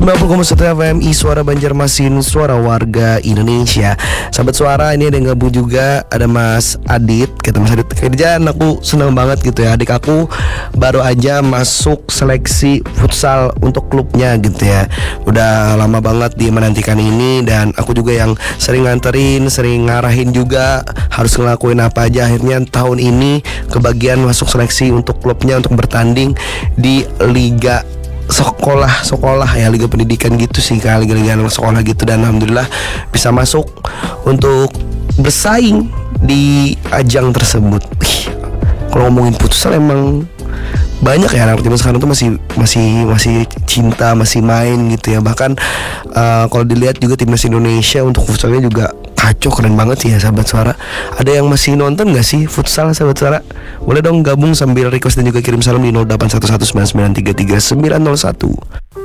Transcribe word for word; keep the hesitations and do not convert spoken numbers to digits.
sembilan puluh koma satu F M I Suara Banjarmasin, suara warga Indonesia. Sahabat suara, ini ada yang gabung juga, ada Mas Adit. Kata Mas Adit, kerjaan aku senang banget gitu ya. Adik aku baru aja masuk seleksi futsal untuk klubnya gitu ya. Udah lama banget dia menantikan ini, dan aku juga yang sering nganterin, sering ngarahin juga harus ngelakuin apa aja. Akhirnya tahun ini kebagian masuk seleksi untuk klubnya untuk bertanding di Liga sekolah sekolah ya, liga pendidikan gitu sih, kayak liga-liga anak sekolah gitu. Dan alhamdulillah bisa masuk untuk bersaing di ajang tersebut. Wih, kalau ngomongin futsal emang banyak ya anak zaman sekarang tuh masih masih masih cinta, masih main gitu ya. Bahkan uh, kalau dilihat juga timnas Indonesia untuk futsalnya juga kacau, keren banget sih ya sahabat suara. Ada yang masih nonton gak sih futsal sahabat suara? Boleh dong gabung sambil request dan juga kirim salam di nol delapan satu satu sembilan sembilan tiga tiga sembilan nol satu.